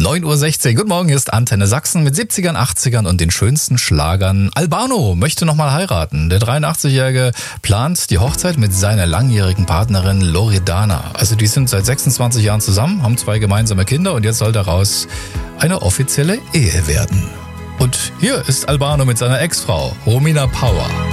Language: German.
9:16 Uhr. Guten Morgen, hier ist Antenne Sachsen mit 70ern, 80ern und den schönsten Schlagern. Albano möchte nochmal heiraten. Der 83-Jährige plant die Hochzeit mit seiner langjährigen Partnerin Loredana. Also die sind seit 26 Jahren zusammen, haben 2 gemeinsame Kinder und jetzt soll daraus eine offizielle Ehe werden. Und hier ist Albano mit seiner Ex-Frau Romina Power.